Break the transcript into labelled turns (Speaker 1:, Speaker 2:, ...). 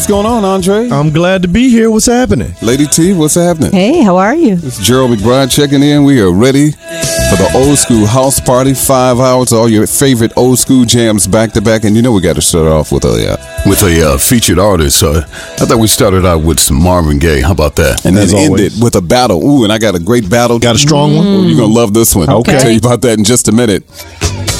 Speaker 1: What's going on, Andre?
Speaker 2: I'm glad to be here. What's happening?
Speaker 1: Lady T, what's happening?
Speaker 3: Hey, how are you?
Speaker 1: It's Gerald McBride checking in. We are ready for the old school house party. 5 hours, all your favorite old school jams back to back. And you know we got to start off with a
Speaker 4: featured artist. I thought we started out with some Marvin Gaye. How about that?
Speaker 1: And then end it with a battle. Ooh, and I got a great battle.
Speaker 2: Got a strong one?
Speaker 1: Ooh, you're going to love this one.
Speaker 2: Okay.
Speaker 1: I'll tell you about that in just a minute.